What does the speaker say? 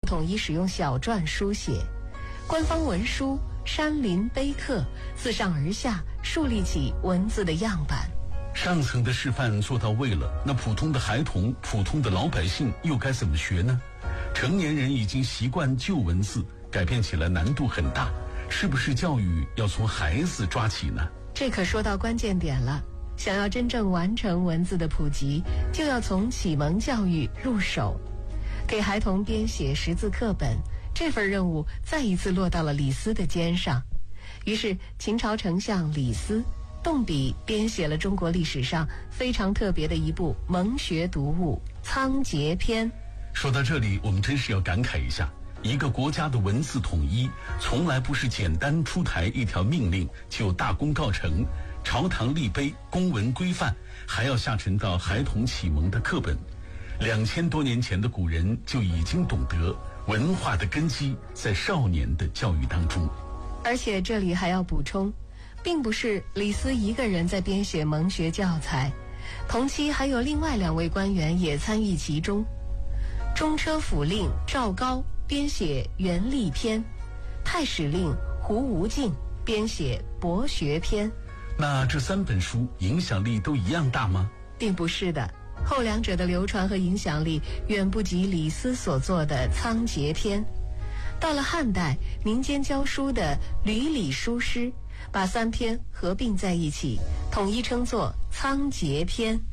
统一使用小篆书写，官方文书山林碑刻自上而下树立起文字的样板。 上层的示范做到位了，那普通的孩童、普通的老百姓又该怎么学呢？成年人已经习惯旧文字，改变起来难度很大，是不是教育要从孩子抓起呢？ 这可说到关键点了。想要真正完成文字的普及，就要从启蒙教育入手，给孩童编写识字课本。这份任务再一次落到了李斯的肩上。于是秦朝丞相李斯动笔编写了中国历史上非常特别的一部蒙学读物《仓颉篇》。 说到这里，我们真是要感慨一下，一个国家的文字统一从来不是简单出台一条命令就大功告成，朝堂立碑，公文规范，还要下沉到孩童启蒙的课本。2000多年前的古人就已经懂得，文化的根基在少年的教育当中。 而且这里还要补充，并不是李斯一个人在编写蒙学教材，同期还有另外2位官员也参与其中。中车府令赵高编写《元历篇》，太史令胡无敬编写《博学篇》。 那这3本书影响力都一样大吗？ 并不是的，后两者的流传和影响力远不及李斯所作的《仓颉篇》。到了汉代，民间教书的吕礼书师把3篇合并在一起，统一称作《仓颉篇》。